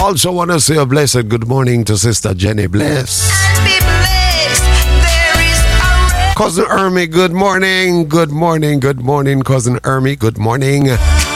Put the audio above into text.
Also want to say a blessed good morning to Sister Jenny Bless. Cousin Ermi, good morning. Good morning, Cousin Ermi, good morning.